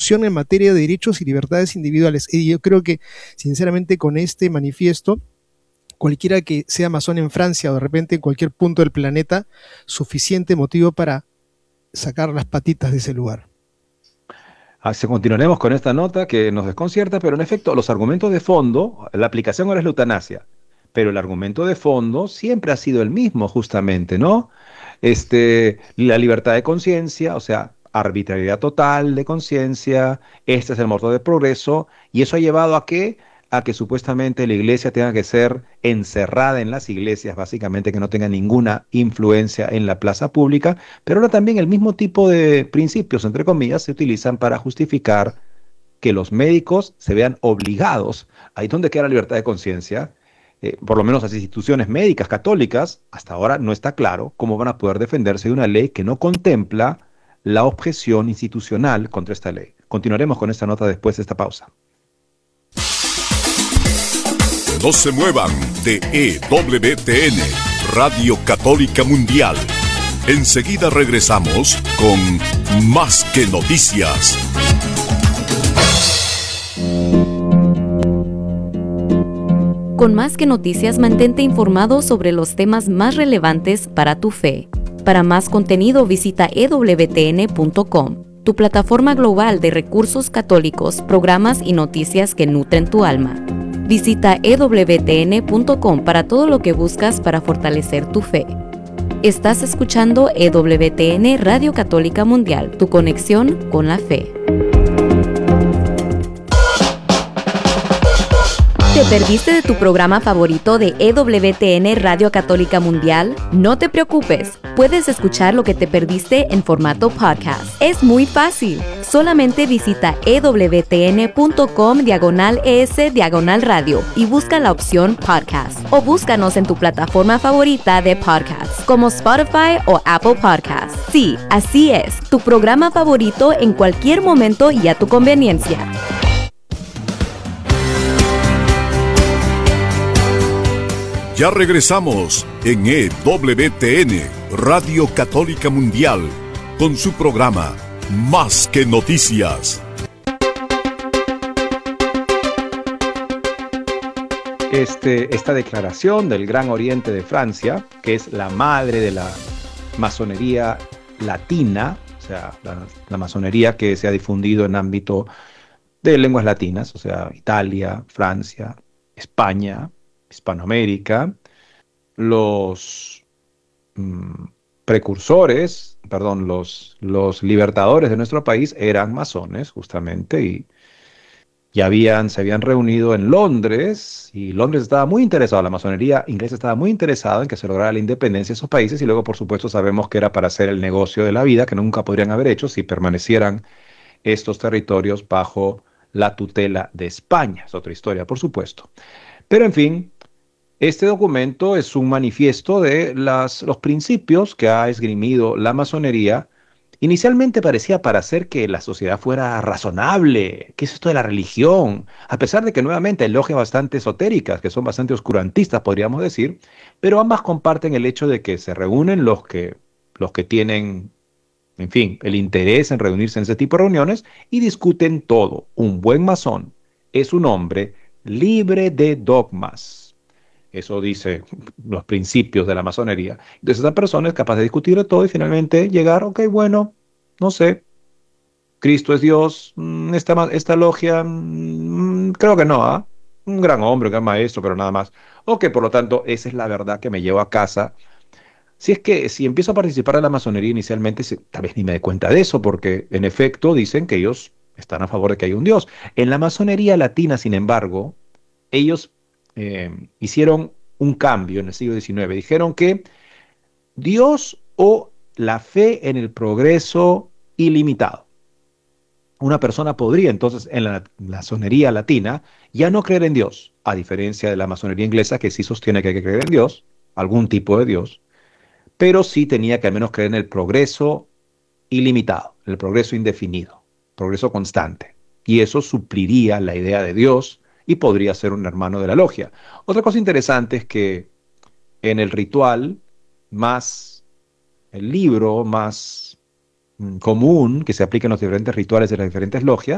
Constitución en materia de derechos y libertades individuales. Y yo creo que, sinceramente, con este manifiesto, cualquiera que sea masón en Francia o de repente en cualquier punto del planeta, suficiente motivo para sacar las patitas de ese lugar. Así continuaremos con esta nota que nos desconcierta, pero en efecto, los argumentos de fondo, la aplicación ahora es la eutanasia, pero el argumento de fondo siempre ha sido el mismo, justamente, ¿no? La libertad de conciencia, o sea, arbitrariedad total de conciencia, este es el motor del progreso, y eso ha llevado a qué? A que supuestamente la iglesia tenga que ser encerrada en las iglesias, básicamente que no tenga ninguna influencia en la plaza pública, pero ahora también el mismo tipo de principios, entre comillas, se utilizan para justificar que los médicos se vean obligados, ahí donde queda la libertad de conciencia, por lo menos las instituciones médicas católicas, hasta ahora no está claro cómo van a poder defenderse de una ley que no contempla la objeción institucional contra esta ley. Continuaremos con esta nota después de esta pausa. No se muevan de EWTN, Radio Católica Mundial. Enseguida regresamos con Más que Noticias. Con Más que Noticias, mantente informado sobre los temas más relevantes para tu fe. Para más contenido, visita ewtn.com, tu plataforma global de recursos católicos, programas y noticias que nutren tu alma. Visita ewtn.com para todo lo que buscas para fortalecer tu fe. Estás escuchando EWTN Radio Católica Mundial, tu conexión con la fe. ¿Te perdiste de tu programa favorito de EWTN Radio Católica Mundial? No te preocupes, puedes escuchar lo que te perdiste en formato podcast. Es muy fácil. Solamente visita ewtn.com/es/radio y busca la opción podcast. O búscanos en tu plataforma favorita de podcast, como Spotify o Apple Podcasts. Sí, así es, tu programa favorito en cualquier momento y a tu conveniencia. Ya regresamos en EWTN, Radio Católica Mundial, con su programa Más que Noticias. Esta declaración del Gran Oriente de Francia, que es la madre de la masonería latina, o sea, la masonería que se ha difundido en ámbito de lenguas latinas, o sea, Italia, Francia, España, Hispanoamérica, los los libertadores de nuestro país eran masones, justamente, y se habían reunido en Londres, y Londres estaba muy interesado, la masonería inglesa estaba muy interesada en que se lograra la independencia de esos países, y luego, por supuesto, sabemos que era para hacer el negocio de la vida, que nunca podrían haber hecho si permanecieran estos territorios bajo la tutela de España. Es otra historia, por supuesto. Pero, en fin, este documento es un manifiesto de los principios que ha esgrimido la masonería. Inicialmente parecía para hacer que la sociedad fuera razonable. ¿Qué es esto de la religión? A pesar de que nuevamente hay logias bastante esotéricas, que son bastante oscurantistas, podríamos decir, pero ambas comparten el hecho de que se reúnen los que tienen, en fin, el interés en reunirse en ese tipo de reuniones y discuten todo. Un buen masón es un hombre libre de dogmas. Eso dice los principios de la masonería. Entonces, esa persona es capaz de discutir de todo y finalmente llegar, ok, bueno, no sé, Cristo es Dios, esta logia, creo que no, ¿ah? Un gran hombre, un gran maestro, pero nada más. Ok, por lo tanto, esa es la verdad que me llevo a casa. Si empiezo a participar de la masonería inicialmente, tal vez ni me dé cuenta de eso, porque en efecto dicen que ellos están a favor de que haya un Dios. En la masonería latina, sin embargo, ellos hicieron un cambio en el siglo XIX. Dijeron que Dios o la fe en el progreso ilimitado. Una persona podría entonces en la masonería latina ya no creer en Dios, a diferencia de la masonería inglesa que sí sostiene que hay que creer en Dios, algún tipo de Dios, pero sí tenía que al menos creer en el progreso ilimitado, en el progreso indefinido, progreso constante. Y eso supliría la idea de Dios y podría ser un hermano de la logia. Otra cosa interesante es que en el ritual el libro más común que se aplica en los diferentes rituales de las diferentes logias,